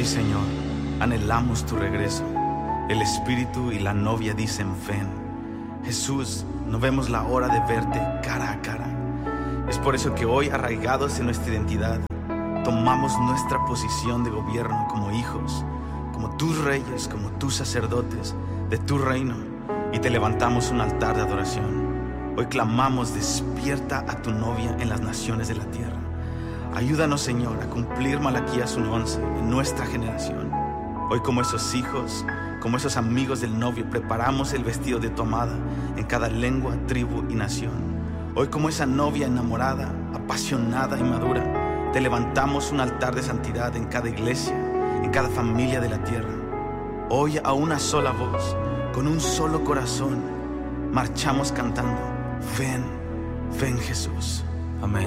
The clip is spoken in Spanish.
Señor, anhelamos tu regreso. El Espíritu y la novia dicen ven. Jesús, no vemos la hora de verte cara a cara. Es por eso que hoy, arraigados en nuestra identidad, tomamos nuestra posición de gobierno como hijos, como tus reyes, como tus sacerdotes de tu reino, y te levantamos un altar de adoración. Hoy clamamos, despierta a tu novia en las naciones de la tierra. Ayúdanos, Señor, a cumplir Malaquías 1:11 en nuestra generación. Hoy, como esos hijos, como esos amigos del novio, preparamos el vestido de tu amada en cada lengua, tribu y nación. Hoy, como esa novia enamorada, apasionada y madura, te levantamos un altar de santidad en cada iglesia, en cada familia de la tierra. Hoy, a una sola voz, con un solo corazón, marchamos cantando, ven, ven Jesús. Amén.